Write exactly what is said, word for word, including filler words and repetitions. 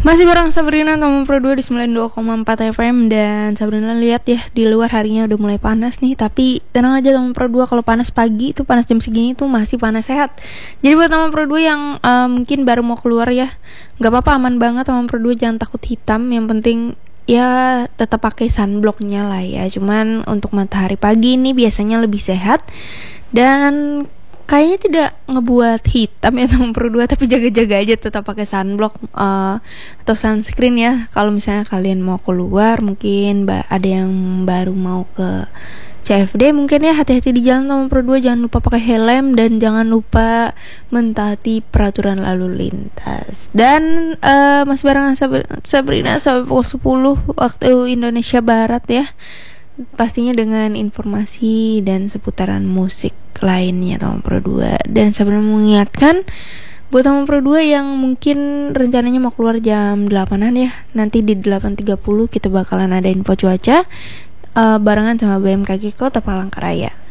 Masih bareng Sabrina Tamu Pro dua di sembilan puluh dua koma empat F M. Dan Sabrina lihat ya, di luar harinya udah mulai panas nih. Tapi tenang aja Tamu Pro dua, kalau panas pagi itu panas jam segini tuh masih panas sehat. Jadi buat Tamu Pro dua yang uh, mungkin baru mau keluar ya, gak apa-apa, aman banget Tamu Pro dua, jangan takut hitam. Yang penting ya tetap pakai sunblocknya lah ya. Cuman untuk matahari pagi ini biasanya lebih sehat. Dan kayaknya tidak ngebuat hitam ya Tamu Pro dua, tapi jaga-jaga aja, tetap pakai sunblock uh, atau sunscreen ya. Kalau misalnya kalian mau keluar, mungkin ba- ada yang baru mau ke C F D, mungkin ya hati-hati di jalan Tamu Pro dua, jangan lupa pakai helm dan jangan lupa mentaati peraturan lalu lintas. Dan uh, masih barengan Sab- Sabrina sampai pukul sepuluh waktu Indonesia Barat ya, pastinya dengan informasi dan seputaran musik lainnya Tamu Pro dua. Dan sebelum mengingatkan buat Tamu Pro dua yang mungkin rencananya mau keluar jam delapanan ya, nanti di delapan tiga puluh kita bakalan ada info cuaca uh, barengan sama B M K G Kota Palangkaraya.